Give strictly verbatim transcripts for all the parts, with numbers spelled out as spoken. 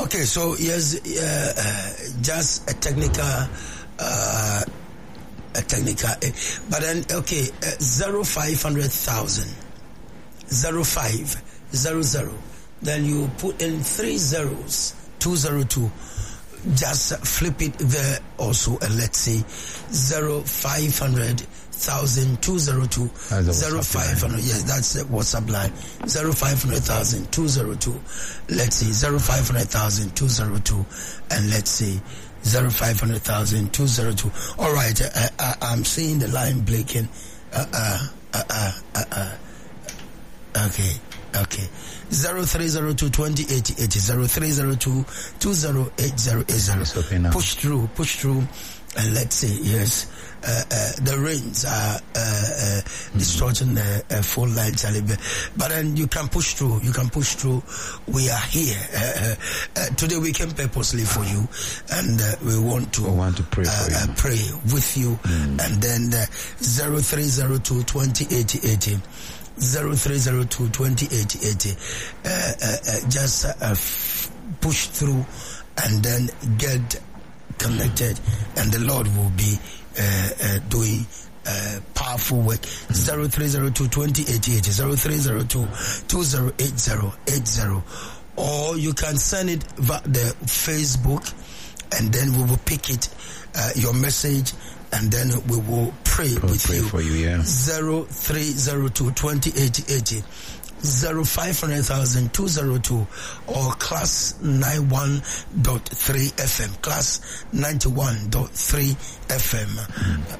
Okay, so yes, uh, uh, just a technical, uh, a technical, uh, but then okay, uh, zero five hundred thousand, zero five zero zero. Then you put in three zeros, two zero two. Just flip it there also, and let's see, zero five hundred thousand two zero two zero five hundred. Yes, that's the WhatsApp line. Zero five hundred thousand two zero two. Let's see, zero five hundred thousand two zero two, and let's see, zero five hundred thousand two zero two. All right, I, I, I'm seeing the line blinking. Uh, uh, uh, uh, uh, uh. Okay, okay. Zero three zero two twenty eighty eighty. Zero three zero two two zero eight zero eight zero. Push through, push through, and let's see. Yes. Uh, uh, the rains are uh, uh, distorting the uh, phone line, but then you can push through. You can push through. We are here uh, uh, today. We came purposely for you, and uh, we want to we want to pray uh, for you. Uh, pray with you. Mm. And then uh, zero three zero two twenty eighty eighty. Zero three zero two twenty eighty eighty. Uh, uh, uh, just uh, f- push through, and then get connected, and the Lord will be uh, uh, doing uh, powerful work. Zero three zero two twenty eighty eighty. Zero three zero two two zero eight zero eight zero. Or you can send it via the Facebook, and then we will pick it, uh, your message, and then we will pray we'll with pray you. For you, yeah. Zero three zero two twenty eighty eighty. Zero five hundred thousand two zero two, or class nine one dot three F M. Class ninety one dot three F M. Mm.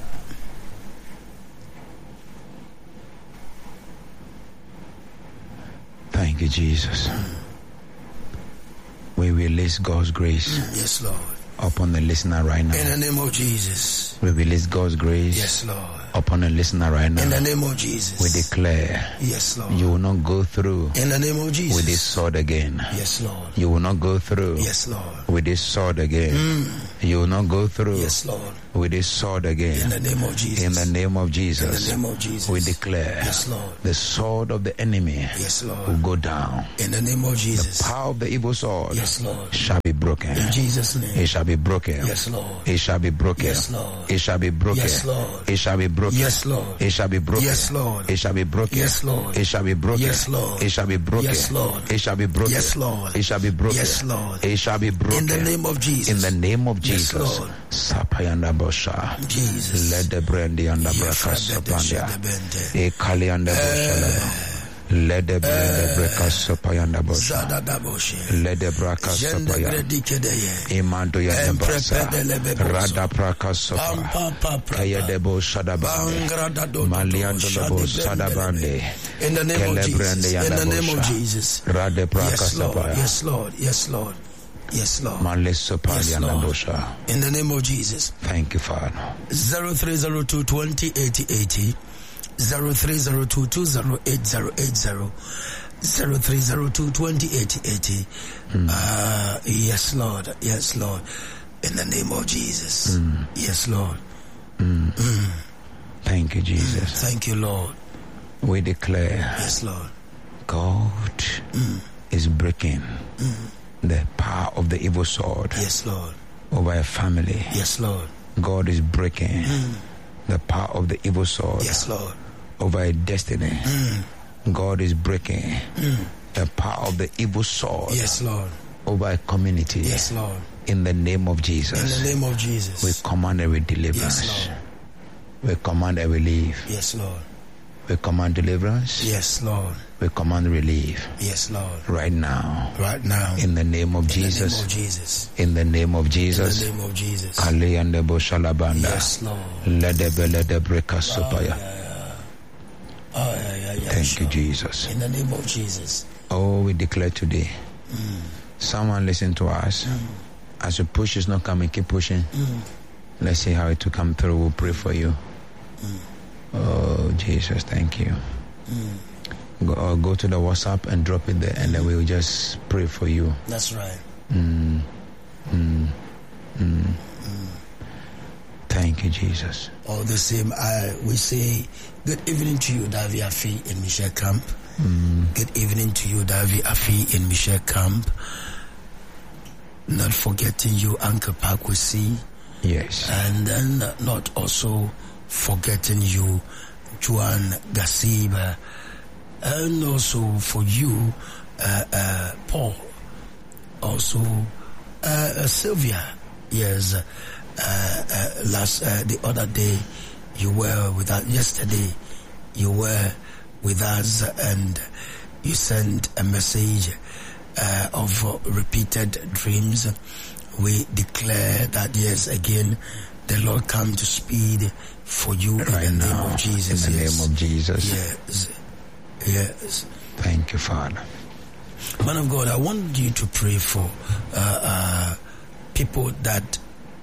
Thank you, Jesus. Mm. We release God's grace. Mm. Yes, Lord. Upon the listener right now. In the name of Jesus. We release God's grace. Yes, Lord. Upon the listener right now. In the name of Jesus. We declare. Yes, Lord. You will not go through. In the name of Jesus. With this sword again. Yes, Lord. You will not go through. Yes, Lord. With this sword again. Mm. You will not go through. Yes, Lord. With this sword again. In the name of Jesus. In the name of Jesus. In the name of Jesus. We declare. Yes, Lord. The sword of the enemy. Yes, Lord. Will go down. In the name of Jesus. The power of the evil sword. Yes, Lord. Shall be broken. In Jesus' name. It shall be broken. Yes, Lord. It shall be broken. Yes, Lord. It shall be broken. Yes, Lord. It shall be broken. Yes, Lord. It shall be broken. Yes, Lord. It shall be broken. Yes, Lord. It shall be broken. Yes, Lord. It shall be broken. Yes, Lord. It shall be broken. Yes, Lord. It shall be broken. Yes, Lord. It shall be broken. In the name of Jesus. In the name of Jesus. Yes, Lord. Sapayanda Bosha. Jesus. Let the brandy and the brakas sapanda. E kali and the bosha. Let the brakas sapayanda bosha. Let the brakas sapaya. Imando ya brasa. Rada brakas sapa. Kaya debo shadabande. Maliando debo sadabande. In the name of Jesus. In the name of Jesus. Rada brakas sapaya. Yes, Lord. Yes, Lord. Yes, Lord. Yes, Lord. In the name of Jesus. Thank you, Father. Zero three zero two twenty eighty eighty. Zero three zero two two zero eight zero eight zero. Zero three zero two twenty eighty eighty. Mm. Uh, yes, Lord. Yes, Lord. In the name of Jesus. Mm. Yes, Lord. Mm. Mm. Thank you, Jesus. Mm. Thank you, Lord. We declare. Yes, Lord. God mm. is breaking. Mm. The power of the evil sword. Yes, Lord. Over a family. Yes, Lord. God is breaking mm. the power of the evil sword. Yes, Lord. Over a destiny. Mm. God is breaking mm. the power of the evil sword. Yes, Lord. Over a community. Yes, Lord. In the name of Jesus. In the name of Jesus. We command every deliverance. Yes, Lord. We command every relief. Yes, Lord. We command deliverance. Yes, Lord. We command relief. Yes, Lord. Right now. Right now. In the name of in Jesus. The name of Jesus. In the name of Jesus. In the name of Jesus. Kali and the Boshalabanda. Yes, Lord. Let the let the break us supaya. Oh, yeah, yeah, yeah. Thank sure. you, Jesus. In the name of Jesus. Oh, we declare today. Mm. Someone listen to us. Mm. As you push, it's not coming. Keep pushing. Mm. Let's see how it will come through. We'll pray for you. Mm. Oh, Jesus, thank you. Mm. Go, uh, go to the WhatsApp and drop it there, and then we'll just pray for you. That's right. Mm. Mm. Mm. Mm. Thank you, Jesus. All the same, I we say good evening to you, Davi Afi in Michelle Camp. Mm. Good evening to you, Davi Afi in Michelle Camp. not forgetting you, Uncle Pakwesi. Yes. And then not also forgetting you, Juan Gasiba, and also for you, uh, uh, Paul, also uh, Sylvia. Yes, uh, uh, last uh, the other day you were with us. Yesterday you were with us, and you sent a message uh, of uh, repeated dreams. We declare that yes, again, the Lord come to speed for you right in the now, name of Jesus. In the yes. name of Jesus. Yes. Yes. Thank you, Father. Man of God, I want you to pray for uh, uh, people that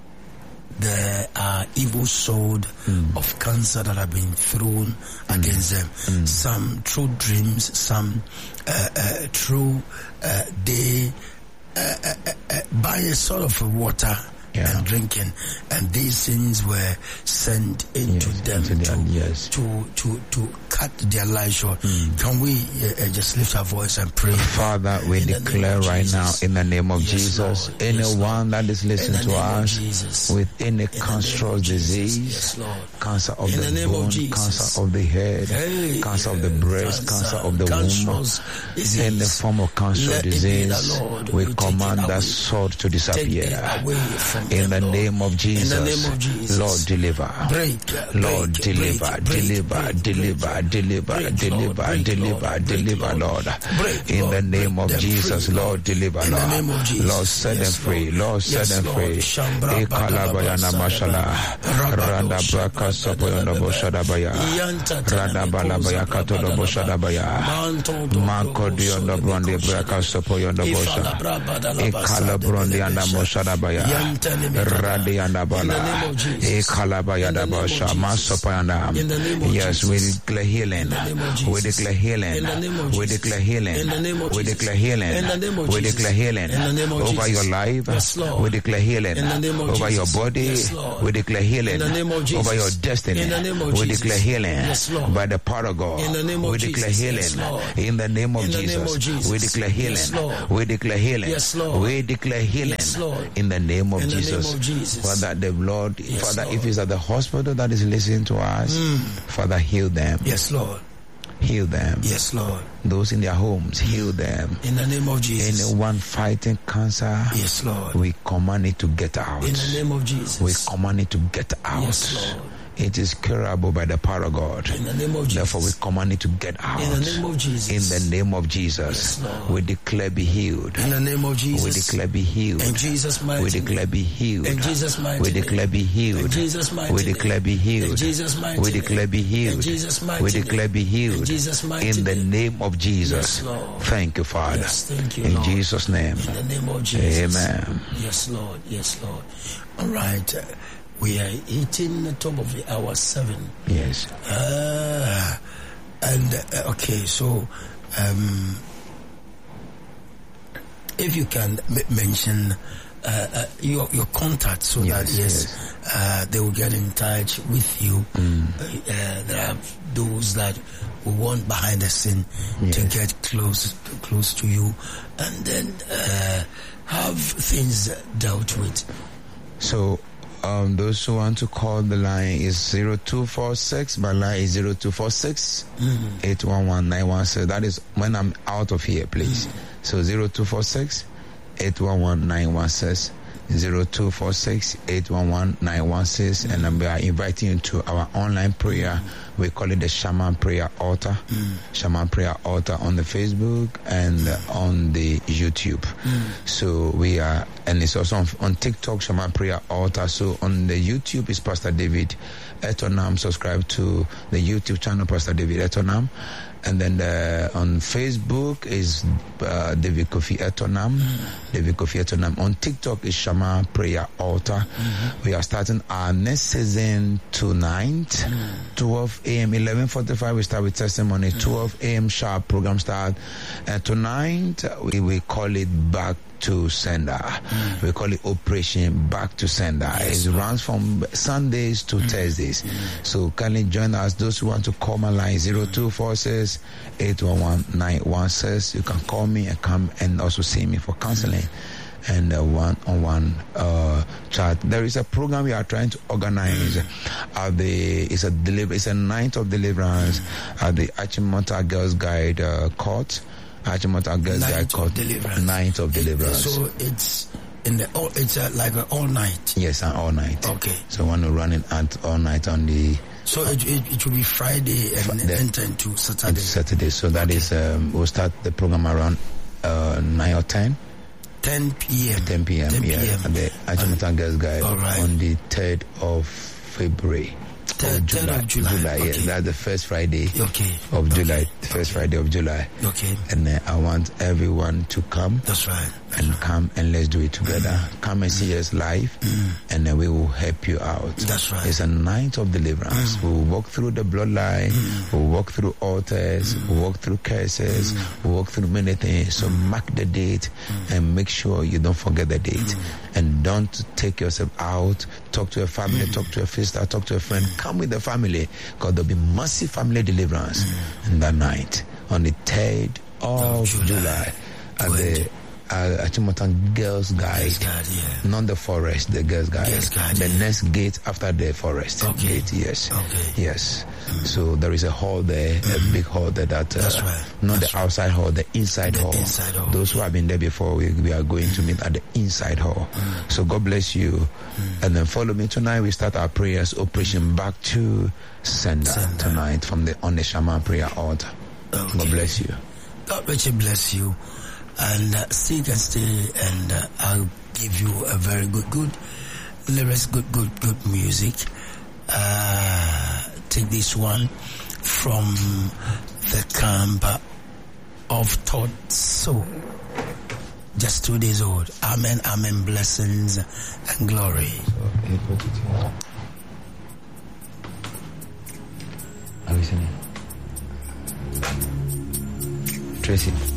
there are evil sword mm. of cancer that have been thrown mm. against them. Mm. Some through dreams, some uh, uh, through uh, they uh, uh, uh, by a sort of water yeah. and drinking, and these things were sent into yes, them into to, them, yes. to to to cut their life short. Mm. Can we uh, just lift our voice and pray? Father, we declare right now in the name of yes, Jesus, Lord. anyone yes, that is listening to us Jesus. with any cancerous disease, yes, cancer of in the, the bone, of cancer of the head, hey, cancer of the breast, cancer, cancer of the womb, disease. any form of cancer disease, we command that sword to disappear. In the name of Jesus, in the name of Jesus. Lord, deliver. Break, Lord, break, deliver, break, deliver, break, deliver, break, deliver, break, deliver, break, deliver, Lord, deliver, break, Lord. Break, in Lord, the name of break Jesus, free, Lord, deliver, in Lord. The name of Jesus. Lord, set yes, them free. Lord, set yes, them Lord. free. Ekalabayana mashala. Randa braka sapoyondo boshadabaya. Randa balabaya katodo boshadabaya. Makodiondo brandi braka sapoyondo bosha. Ekalabrondi anda moshadabaya. Radi anda bala. Ekalabaya da bosha. Masopayanda. Yes, we declare healing. We declare healing. We declare healing. We declare healing. We declare healing over your life. Yes, we declare healing over Jesus. your body. Yes, we declare healing over your destiny. We declare healing yes, by the power of God. We declare healing yes, in the name of, Jesus. Jesus. We declare healing. Yes, we declare healing. Yes, we declare healing yes, in the name of in Jesus. Name of Jesus. Father, the Lord, yes, Father, Lord. if it's at the hospital that is listening to us, mm. Father, heal them. Yes, Lord. Heal them. Yes, Lord. Those in their homes, heal them. In the name of Jesus. Anyone fighting cancer, yes, Lord. We command it to get out. In the name of Jesus. We command it to get out. Yes, Lord. It is curable by the power of God. In the name of Jesus. Therefore, we command it to get out. In the name of Jesus. In the name of Jesus. Yes, we declare be healed. In the name of Jesus. We declare be healed. In Jesus' mighty We declare be healed. In Jesus' mighty We declare be healed. In Jesus' mighty We declare be healed. In Jesus' mighty We declare be healed. In Jesus' mighty We declare be healed. In Jesus' mighty In the name of Jesus. Yes, Lord. Thank you, Father. Yes, thank you, In Lord. Jesus' name. In the name of Jesus. Amen. Yes, Lord. Yes, Lord. All right. Uh, We are hitting the top of the hour seven. Yes. Uh, and uh, okay, so um, if you can m- mention uh, uh, your your contact, so yes, that yes, yes. Uh, they will get in touch with you. Mm. Uh, there are those that will want behind the scene yes. to get close close to you, and then uh, have things dealt with. So. Um, those who want to call the line is zero two four six. My line is zero two four six, eight one one nine one. So that is when I'm out of here, please. Mm-hmm. So zero two four six, eight one one nine one six. zero two four six, eight one one nine one six, mm-hmm. and we are inviting you to our online prayer. Mm-hmm. We call it the Shaman Prayer Altar. Mm-hmm. Shaman Prayer Altar on the Facebook and mm-hmm. on the YouTube. Mm-hmm. So we are, and it's also on, on TikTok, Shaman Prayer Altar. So on the YouTube is Pastor David Etonam. Subscribe to the YouTube channel, Pastor David Etonam. And then the, on Facebook is uh, David Kofi Etonam. Mm-hmm. David Kofi Etonam. On TikTok is Shaman Prayer Altar. Mm-hmm. We are starting our next season tonight, mm-hmm. twelve a.m. eleven forty-five. We start with testimony. Mm-hmm. twelve a.m. sharp program start. And tonight we will call it Back to Sender. Mm. We call it Operation Back to Sender. Yes, it runs from Sundays to mm. Thursdays. Mm. So kindly join us. Those who want to call my line zero two four six, eight one one nine one six. You can call me and come and also see me for counseling. and a one-on-one uh, chat. There is a program we are trying to organize. Mm. At the it's a deliver it's a night of deliverance mm. at the Achimota Girls Guide uh, Court. Achimota Girls night Guide Court. Deliverance. Night of deliverance. It, so it's in the all. It's a, like an all night. Yes, an all night. Okay. So one will run it at all night on the. So it, it, it will be Friday and the, enter into Saturday. Saturday. So that okay. is um, we'll start the program around uh, nine or ten. ten p.m. ten p.m. ten Yeah, p.m. at the Achimota Girls Guide right. on the third of February. Third, July, third of July. July okay. Yes, that's the first Friday okay. of okay. July. The first okay. Friday of July. Okay. And uh, I want everyone to come. That's right. And come and let's do it together. Mm. Come and see us live, mm. and then we will help you out. That's right. It's a night of deliverance. Mm. We'll walk through the bloodline. Mm. We'll walk through altars. Mm. We'll walk through curses. Mm. We'll walk through many things. So mm. mark the date mm. and make sure you don't forget the date. Mm. And don't take yourself out. Talk to a family. Mm. Talk to a sister. Talk to a friend. Mm. Come with the family, because there'll be massive family deliverance mm. in that night on the third of July, July at the Uh, Achimota Girls Guide, yeah. not the forest, the Girls Guide. Girls Guide the yeah. next gate after the forest okay. gate, yes. Okay. Yes. Mm. So there is a hall there, mm. a big hall there that, uh, That's right. not That's the right. outside hall, the inside the hall. Inside hall. Those who have been there before, we, we are going to meet at the inside hall. Mm. So God bless you. Mm. And then follow me tonight. We start our prayers, Operation Back to Sender, Sender. tonight from the on the Shaman prayer altar. Okay. God bless you. God richly bless you. And uh, seek and stay, and uh, I'll give you a very good, good lyrics, good, good, good music. Uh, take this one from the camp of Thought Soul. Just two days old. Amen, amen, blessings and glory. Are we listening? Tracy.